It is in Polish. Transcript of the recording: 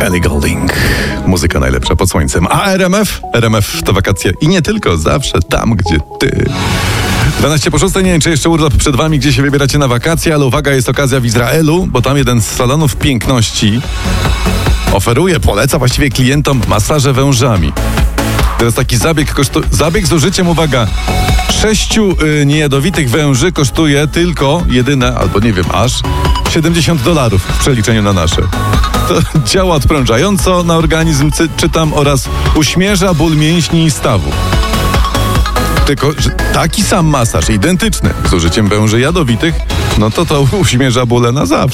Ellie Goulding. Muzyka najlepsza pod słońcem. A RMF? RMF to wakacje i nie tylko, zawsze tam, gdzie ty. 12 po 6, nie wiem, czy jeszcze urlop przed wami, gdzie się wybieracie na wakacje, ale uwaga, jest okazja w Izraelu, bo tam jeden z salonów piękności poleca właściwie klientom masaże wężami. Teraz taki zabieg z użyciem, uwaga, 6 niejadowitych węży kosztuje tylko, jedyne, albo nie wiem, aż $70 w przeliczeniu na nasze. To działa odprężająco na organizm, czytam, oraz uśmierza ból mięśni i stawu. Tylko że taki sam masaż, identyczny, z użyciem węży jadowitych, no to uśmierza bóle na zawsze.